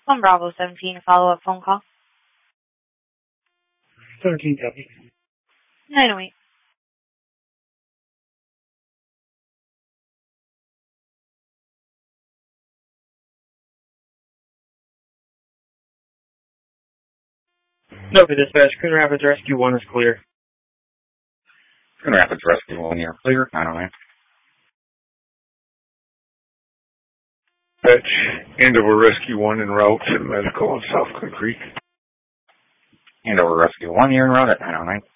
One Bravo 17, follow-up phone call. 13 copy. 908. No, for dispatch, Coon Rapids Rescue 1 is clear. Coon Rapids Rescue 1, you're clear. 909. Dispatch, Andover Rescue 1 en route to medical in South Creek. Andover Rescue 1, you're en route at 909.